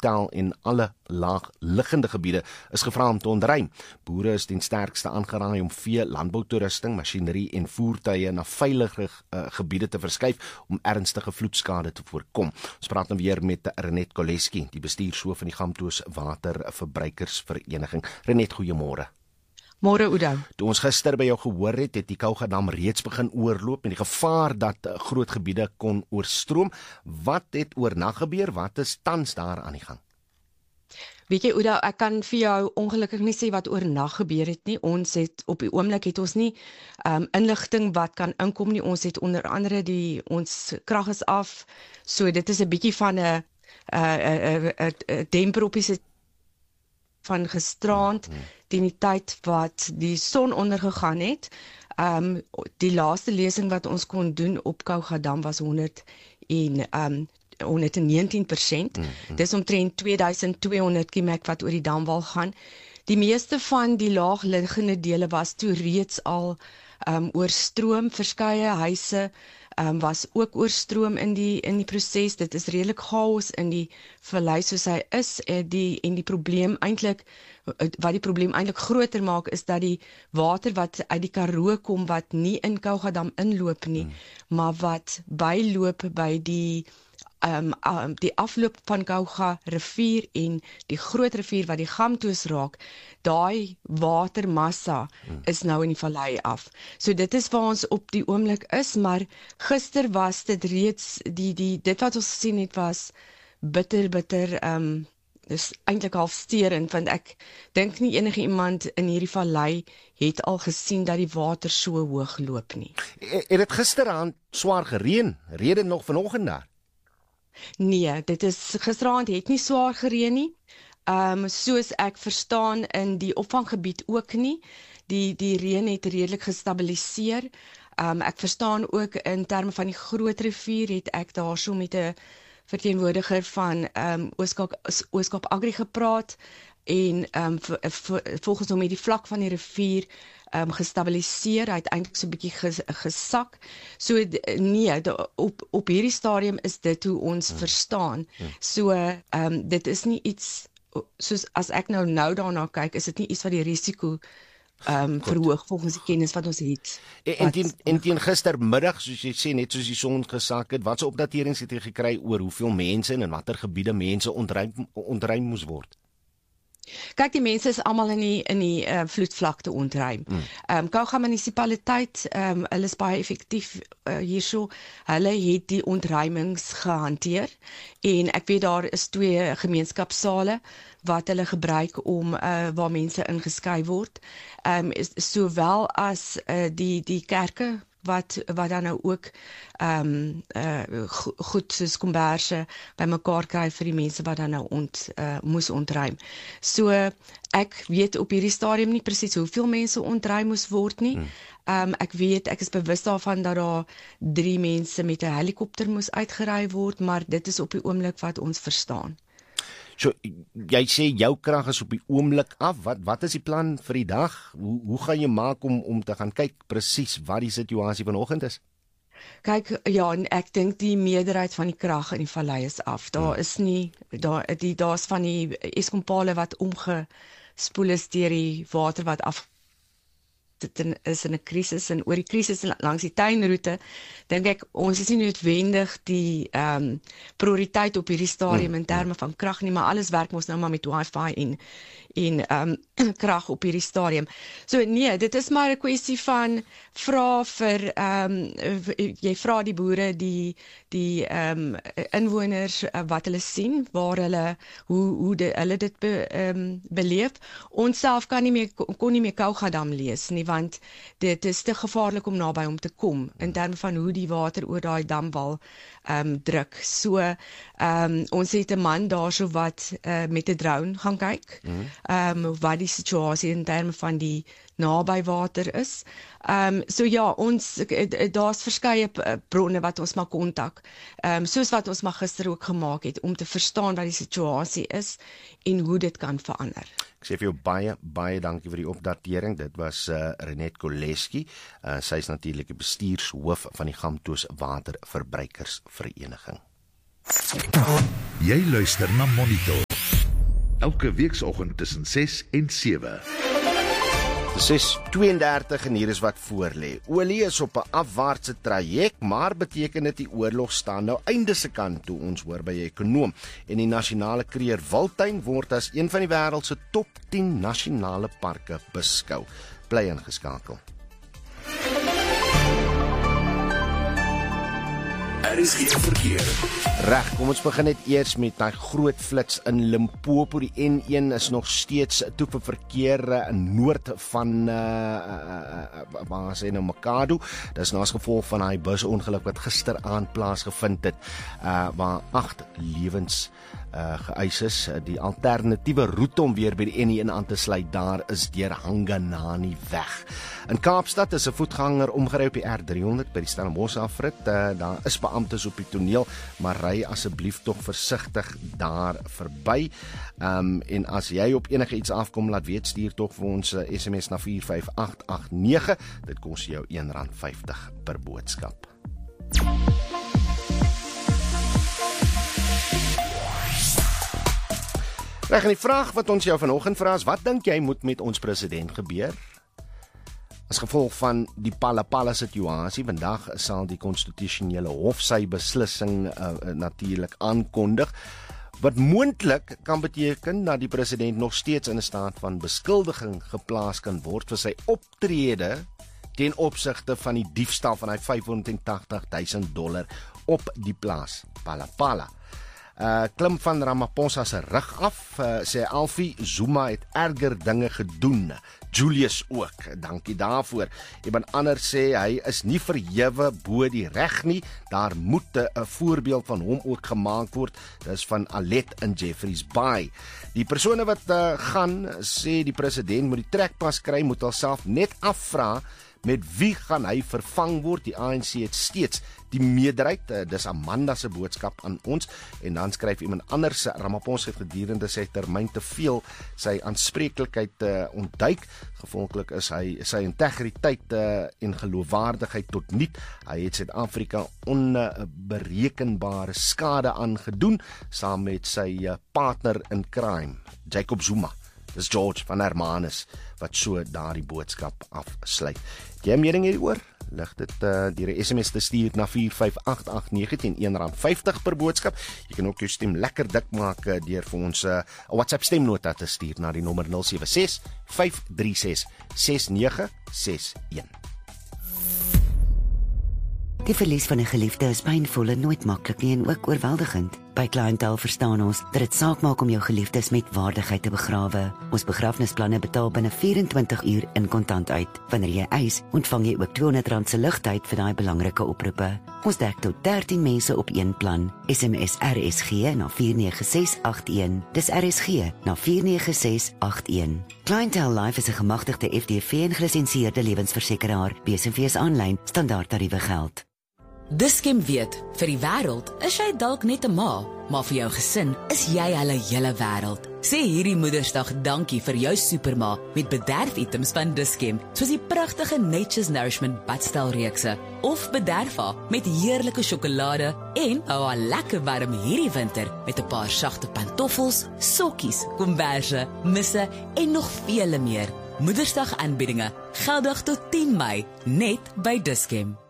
Hotel en alle laagliggende gebiede is gevra om te ontruim. Boere is ten sterkste aangeraai om vee, landboutoerusting, masjinerie en voertuie na veilige gebiede te verskuif om ernstige vloedskade te voorkom. Ons praat nou weer met Renet Koleski, die bestuurshoof van die Gamtoos Waterverbruikersvereniging. Renet, goeiemôre. Môre Oudo. Toe ons gister by jou gehoor het die Kougadam reeds begin oorloop en die gevaar dat groot gebiede kon oorstroom. Wat het oornag gebeur? Wat is tans daar aan die gang? Weet jy Oudo, ek kan vir jou ongelukkig nie sê wat oornag gebeur het nie. Ons het op die oomblik het ons nie inligting wat kan inkom nie. Ons het onder andere ons krag is af. So dit is 'n bietjie van 'n demper op die van gisteraand teen die tyd wat die son ondergegaan het. Die laaste lesing wat ons kon doen op Kougadam was 119%. Dis omtrent 2200 km wat oor die damwal gaan. Die meeste van die laagliggende dele was toe reeds al oorstroom. Verskeie huise was ook oorstroom in die proses. Dit is redelik chaos in die vallei soos hy is. Die probleem eintlik, wat die probleem eintlik groter maak, is dat die water wat uit die Karoo kom, wat nie in Kougadam inloop nie, maar wat byloop by die afloop van Kouga rivier en die groot rivier wat die Gamtoos raak, daai watermassa is nou in die vallei af. So dit is waar ons op die oomblik is, maar gister was dit reeds, dit wat ons gesien het was bitter, dis eintlik halfsterend, want ek dink nie enige iemand in hierdie vallei het al gesien dat die water so hoog loop nie. Het dit gisteraand swaar gereën? Reën nog vanoggend daar? Nee, gisteraand het nie swaar gereën nie. Soos ek verstaan in die opvanggebied ook nie. Die reën het redelik gestabiliseer. Ek verstaan ook in terme van die groot rivier het ek daarso met 'n verteenwoordiger van Ooskaap Agri gepraat en volgens hom het die vlak van die rivier gestabiliseer, hy het eintlik so 'n bietjie gesak. So nee, op hierdie stadium is dit hoe ons verstaan. So dit is nie iets, soos as ek nou daarna kyk, is dit nie iets wat die risiko verhoog volgens die kennis wat ons het. En teen gistermiddag, soos jy sê, net soos die son gesak het, watse opdaterings het jy gekry oor hoeveel mense en in watter gebiede mense ontruim moes word? Kyk, die mense is almal in die vloedvlakte ontruim. Kouga munisipaliteit, hulle is baie effektief hierso. Hulle het die ontruimings gehanteer en ek weet daar is 2 gemeenskapssale wat hulle gebruik om waar mense ingeskei word. Sowel as die kerke wat dan nou ook goed soos komberse bymekaar kry vir die mense wat dan nou moes ontruim. So ek weet op hierdie stadium nie presies hoeveel mense ontruim moes word nie. Ek is bewus daarvan dat daar 3 mense met 'n helikopter moes uitgery word, maar dit is op die oomblik wat ons verstaan. So, jy sê jou krag is op die oomblik af. Wat is die plan vir die dag? Hoe gaan jy maak om te gaan kyk presies wat die situasie vanoggend is? Kyk, ja, ek dink die meerderheid van die krag in die vallei is af. Daar is nie, daar's van die Eskom-pale wat omgespoel is deur die water wat af is in 'n krisis, en oor die krisis langs die tuinroete, dink ek, ons is nie noodwendig die prioriteit op hierdie stadium in terme van krag nie, maar alles werk mos nou maar met wifi en krag op hierdie stadium. So nee, dit is maar 'n kwessie van jy vra die boere, die inwoners wat hulle sien, waar hulle hulle dit beleef. Ons self kon nie meer Kougadam lees nie, want dit is te gevaarlik om naby hom te kom in terme van hoe die water oor daai damwal druk. So ons het 'n man daarso wat met 'n drone gaan kyk wat die situasie in terme van die naby water is. So ja, daar's verskeie bronne wat ons maar kontak, soos wat ons maar gister ook gemaak het, om te verstaan wat die situasie is en hoe dit kan verander. Ek sê vir jou baie dankie vir die opdatering. Dit was Renet Koleski. Sy is natuurlik die bestuurshoof van die Gamtoos Waterverbruikersvereniging. Jy luister na Monitor. Elke weekoggend tussen 6 en 7. 6:32 en hier is wat voorlê. Olie is op 'n afwaartse traject, maar beteken dit die oorlog staan nou einde se kant toe, ons hoor by 'n ekonoom. En die nasionale Kruger Wildtuin word as een van die wêreld se top 10 nasionale parke beskou. Bly ingeskakel. Er is geen verkeer. Reg, kom ons begin net eers met daai groot flits in Limpopo. Die N1 is nog steeds toe vir verkeer noord van waar sê nou Makado. Dis nou as gevolg van daai busongeluk wat gisteraand plaasgevind het, waar 8 lewens geëis is. Die alternatiewe roete om weer by die N1 aan te sluit daar is deur Hanganani weg. In Kaapstad is 'n voetganger omgery op die R300 by die Stellenbosch afrit. Daar is beamptes op die toneel, maar ry asseblief tog versigtig daar verby. En as jy op enige iets afkom, laat weet, stuur tog vir ons SMS na 45889. Dit kos jou R1.50 per boodskap. Reg, en die vraag wat ons jou vanoggend vra is, wat dink jy moet met ons president gebeur? As gevolg van die Pala situasie, vandag sal die konstitusionele hof sy beslissing natuurlik aankondig, wat moontlik kan beteken dat die president nog steeds in 'n staat van beskuldiging geplaas kan word vir sy optrede ten opsigte van die diefstal van hy $580,000 op die plaas Pala. Klim van Ramaphosa se rug af, sê Alfie, Zuma het erger dinge gedoen. Julius ook, dankie daarvoor. Iemand anders sê hy is nie verhewe bo die reg nie, daar moet 'n voorbeeld van hom ook gemaak word. Dis van Alet in Jeffreys Bay. Die persone wat gaan sê die president moet die trekpas kry, moet alself net afvra met wie gaan hy vervang word. Die ANC het steeds die meerderheid, dis Amanda se boodskap aan ons. En dan skryf iemand anders, Ramaphosa het gedurende sy termyn te veel sy aanspreeklikheid ontduik. Gevolglik is hy sy integriteit en geloofwaardigheid tot niet. Hy het Suid-Afrika onberekenbare skade aangedoen saam met sy partner in crime, Jacob Zuma. Dis George van Hermanus wat so daardie boodskap afsluit. Jy mening hieroor? Lig dit deur 'n SMS te stuur na 45889 teen R1.50 per boodskap. Jy kan ook jou stem lekker dik maak deur vir ons 'n WhatsApp stemnota te stuur na die nommer 076 536 6961. Die verlies van 'n geliefde is pynvol en nooit maklik nie en ook oorweldigend. By Clientele verstaan ons dat dit saak maak om jou geliefdes met waardigheid te begrawe. Ons begrafnisplanne betaal binne 24 uur in kontant uit. Wanneer jy eis, ontvang jy ook R200 se ligtyd vir daai belangrike oproepe. Ons dek tot 13 mense op een plan. SMS RSG na 49681. Dis RSG na 49681. Clientele Life is 'n gemagtigde FDV en gelisensieerde lewensversekeraar. BSV's aanlyn standaardtariewe geld. Dis-Chem weet, vir die wêreld is jy dalk net 'n ma, maar vir jou gesin is jy hulle hele wêreld. Sê hierdie Moedersdag dankie vir jou superma met bederfitems van Dis-Chem, soos die pragtige Nature's Nourishment badstelreekse, of bederfa met heerlike sjokolade en hou haar lekker warm hierdie winter met 'n paar sagte pantoffels, sokkies, komberse, misse en nog vele meer. Moedersdag aanbiedinge geldig tot 10 Mei net by Dis-Chem.